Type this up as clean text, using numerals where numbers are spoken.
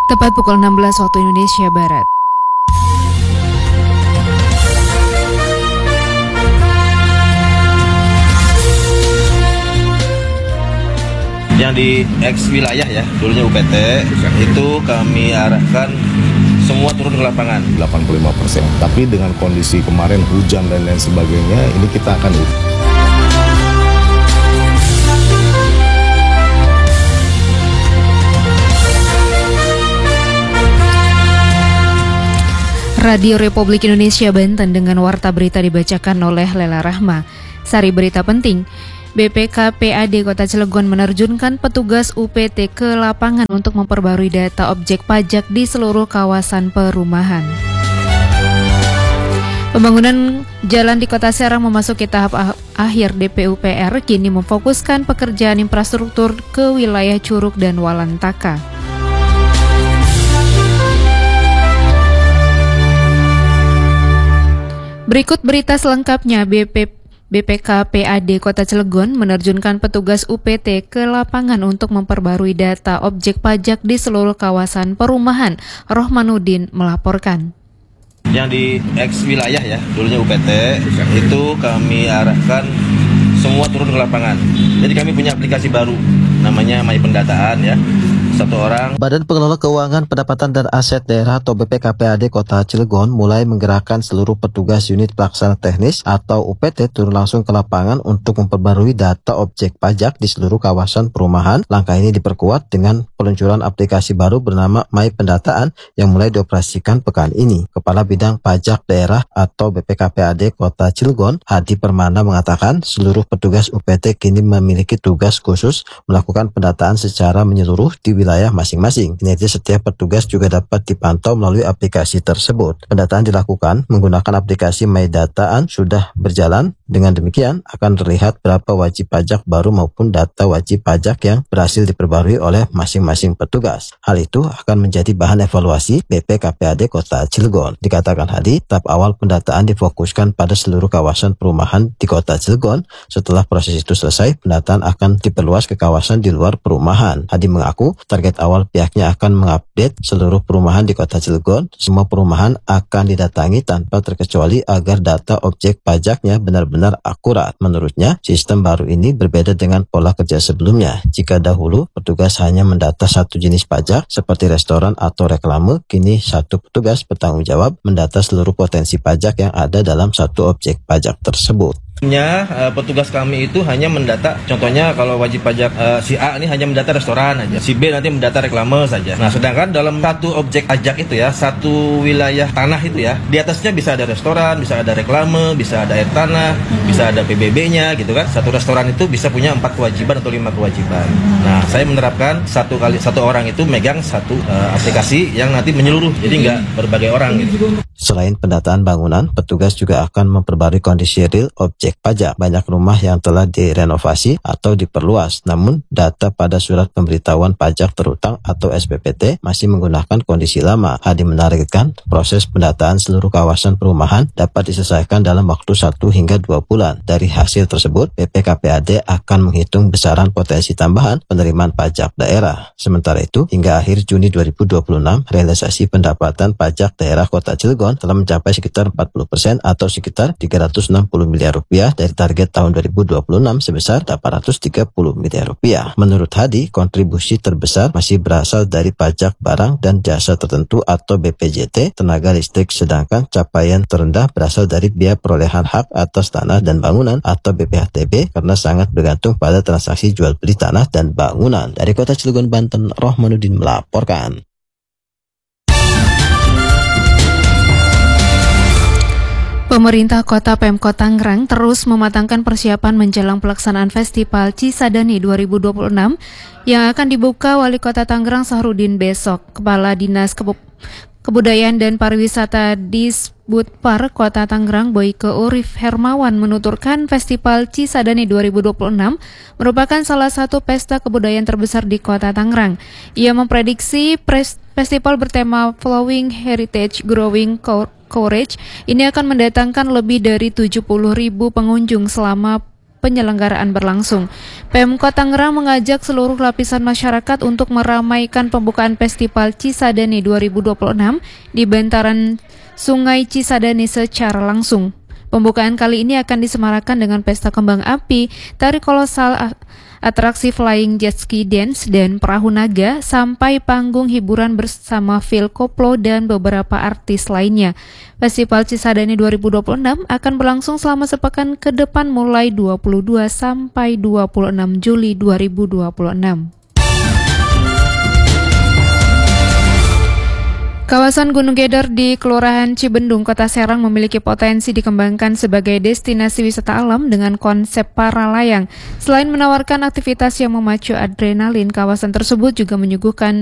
Tepat pukul 16 waktu Indonesia Barat. Yang di X wilayah ya, dulunya UPT, itu kami arahkan semua turun ke lapangan 85%. Tapi dengan kondisi kemarin hujan dan lain sebagainya, ini kita akan Radio Republik Indonesia Banten dengan warta berita dibacakan oleh Lela Rahma. Sari berita penting. BPKPAD Kota Cilegon menerjunkan petugas UPT ke lapangan untuk memperbarui data objek pajak di seluruh kawasan perumahan. Pembangunan jalan di Kota Serang memasuki tahap akhir. DPUPR kini memfokuskan pekerjaan infrastruktur ke wilayah Curug dan Walantaka. Berikut berita selengkapnya. BPKPAD Kota Cilegon menerjunkan petugas UPT ke lapangan untuk memperbarui data objek pajak di seluruh kawasan perumahan. Rohmanuddin melaporkan. Yang di X wilayah ya, dulunya UPT, itu kami arahkan semua turun ke lapangan. Jadi kami punya aplikasi baru, namanya My Pendataan ya. Satu orang. Badan Pengelola Keuangan Pendapatan dan Aset Daerah atau BPKPAD Kota Cilegon mulai menggerakkan seluruh petugas unit pelaksana teknis atau UPT turun langsung ke lapangan untuk memperbarui data objek pajak di seluruh kawasan perumahan. Langkah ini diperkuat dengan peluncuran aplikasi baru bernama My Pendataan yang mulai dioperasikan pekan ini. Kepala Bidang Pajak Daerah atau BPKPAD Kota Cilegon, Hadi Permana mengatakan seluruh petugas UPT kini memiliki tugas khusus melakukan pendataan secara menyeluruh di wilayah masing-masing. Kinerja setiap petugas juga dapat dipantau melalui aplikasi tersebut. Pendataan dilakukan menggunakan aplikasi My Dataan sudah berjalan. Dengan demikian akan terlihat berapa wajib pajak baru maupun data wajib pajak yang berhasil diperbarui oleh masing-masing petugas. Hal itu akan menjadi bahan evaluasi BPKPAD Kota Cilegon. Dikatakan Hadi, tahap awal pendataan difokuskan pada seluruh kawasan perumahan di Kota Cilegon. Setelah proses itu selesai, pendataan akan diperluas ke kawasan di luar perumahan. Hadi mengaku target awal pihaknya akan mengupdate seluruh perumahan di Kota Cilegon. Semua perumahan akan didatangi tanpa terkecuali agar data objek pajaknya benar-benar akurat. Menurutnya, sistem baru ini berbeda dengan pola kerja sebelumnya. Jika dahulu petugas hanya mendata satu jenis pajak seperti restoran atau reklame, kini satu petugas bertanggung jawab mendata seluruh potensi pajak yang ada dalam satu objek pajak tersebut. Petugas kami itu hanya mendata, contohnya kalau wajib pajak si A ini hanya mendata restoran aja, si B nanti mendata reklame saja. Nah, sedangkan dalam satu objek pajak itu ya, satu wilayah tanah itu ya, di atasnya bisa ada restoran, bisa ada reklame, bisa ada air tanah, bisa ada PBB-nya gitu kan. Satu restoran itu bisa punya 4 kewajiban atau 5 kewajiban. Nah, saya menerapkan satu orang itu megang satu aplikasi yang nanti menyeluruh, jadi nggak berbagai orang gitu. Selain pendataan bangunan, petugas juga akan memperbarui kondisi real objek pajak. Banyak rumah yang telah direnovasi atau diperluas, namun data pada surat pemberitahuan pajak terutang atau SPPT masih menggunakan kondisi lama. Hadi menargetkan proses pendataan seluruh kawasan perumahan dapat diselesaikan dalam waktu 1 hingga 2 bulan. Dari hasil tersebut, BPKPAD akan menghitung besaran potensi tambahan penerimaan pajak daerah. Sementara itu, hingga akhir Juni 2026, realisasi pendapatan pajak daerah Kota Cilegon telah mencapai sekitar 40% atau sekitar 360 miliar rupiah dari target tahun 2026 sebesar 830 miliar rupiah. Menurut Hadi, kontribusi terbesar masih berasal dari pajak barang dan jasa tertentu atau BPJT, tenaga listrik, sedangkan capaian terendah berasal dari biaya perolehan hak atas tanah dan bangunan atau BPHTB karena sangat bergantung pada transaksi jual beli tanah dan bangunan. Dari Kota Cilegon, Banten, Rohmanuddin melaporkan. Pemerintah Kota Pemkot Tangerang terus mematangkan persiapan menjelang pelaksanaan Festival Cisadane 2026 yang akan dibuka Wali Kota Tangerang Sahrudin besok. Kepala Dinas Kebudayaan dan Pariwisata Disbudpar Kota Tangerang Boyke Urif Hermawan menuturkan Festival Cisadane 2026 merupakan salah satu pesta kebudayaan terbesar di Kota Tangerang. Ia memprediksi festival bertema Flowing Heritage Growing Courage ini akan mendatangkan lebih dari 70.000 pengunjung selama penyelenggaraan berlangsung. Pemkot Tangerang mengajak seluruh lapisan masyarakat untuk meramaikan pembukaan Festival Cisadane 2026 di bantaran Sungai Cisadane secara langsung. Pembukaan kali ini akan disemarakan dengan pesta kembang api, tari kolosal, atraksi flying jet ski dance, dan perahu naga, sampai panggung hiburan bersama Phil Koplo dan beberapa artis lainnya. Festival Cisadane 2026 akan berlangsung selama sepekan ke depan mulai 22 sampai 26 Juli 2026. Kawasan Gunung Geder di Kelurahan Cibendung, Kota Serang memiliki potensi dikembangkan sebagai destinasi wisata alam dengan konsep para layang. Selain menawarkan aktivitas yang memacu adrenalin, kawasan tersebut juga menyuguhkan